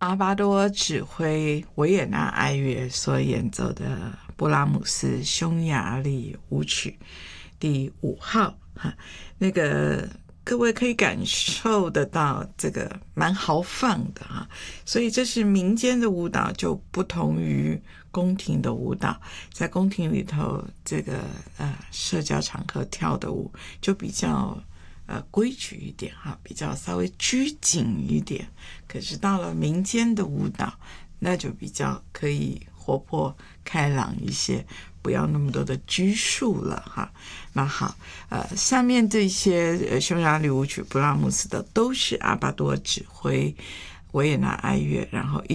阿巴多指挥维也纳爱乐所演奏的布拉姆斯匈牙利舞曲第5号，那个各位可以感受得到这个蛮豪放的哈，所以这是民间的舞蹈，就不同于宫廷的舞蹈。在宫廷里头，这个社交场合跳的舞就比较规矩一点哈，比较稍微拘谨一点。可是到了民间的舞蹈，那就比较可以活泼开朗一些，不要那么多的拘束了哈。那好，下面这些匈牙利舞曲布拉姆斯的都是阿巴多指挥维也纳爱乐，然后